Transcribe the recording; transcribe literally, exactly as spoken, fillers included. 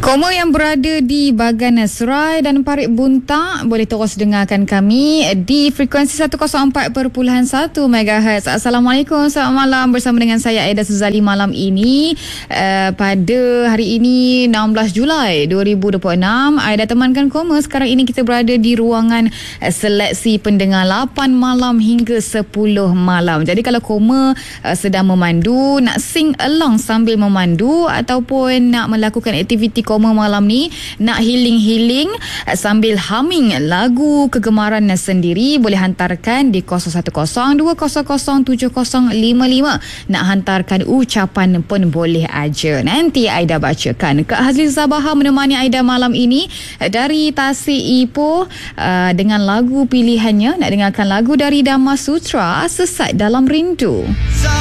Koma yang berada di Bagan Serai dan Parit Buntak boleh terus dengarkan kami di frekuensi seratus empat perpuluhan satu megahertz. Assalamualaikum, selamat malam bersama dengan saya Aida Suzali malam ini uh, pada hari ini enam belas Julai dua ribu dua puluh enam. Aida temankan Koma, sekarang ini kita berada di ruangan uh, seleksi pendengar lapan malam hingga sepuluh malam. Jadi kalau Koma uh, sedang memandu, nak sing along sambil memandu ataupun nak melakukan aktiviti Koma malam ni, nak healing-healing sambil humming lagu kegemaran sendiri, boleh hantarkan di kosong satu kosong dua kosong kosong tujuh kosong lima lima. Nak hantarkan ucapan pun boleh aja. Nanti Aida bacakan. Kak Hazli Zabaha menemani Aida malam ini dari Tasik Ipoh uh, dengan lagu pilihannya. Nak dengarkan lagu dari Dhamma Sutra, Sesat Dalam Rindu.